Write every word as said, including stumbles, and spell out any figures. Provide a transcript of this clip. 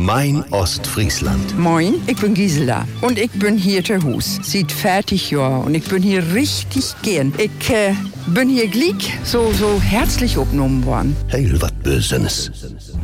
Mein Ostfriesland. Moin, ich bin Gisela und ich bin hier zu Hus. Seit fertig Jahr und ich bin hier richtig gern. Ich äh, bin hier glick so, so herzlich aufgenommen worden. Heil wat Bösenes.